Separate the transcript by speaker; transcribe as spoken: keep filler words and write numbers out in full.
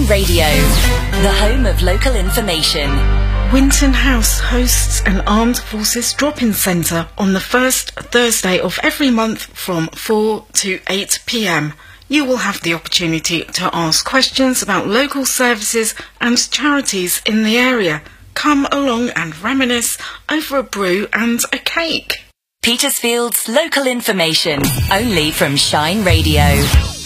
Speaker 1: Shine Radio, the home of local information.
Speaker 2: Winton House hosts an Armed Forces drop-in centre on the first Thursday of every month from four to eight p m. You will have the opportunity to ask questions about local services and charities in the area. Come along and reminisce over a brew and a cake.
Speaker 1: Petersfield's local information, only from Shine Radio.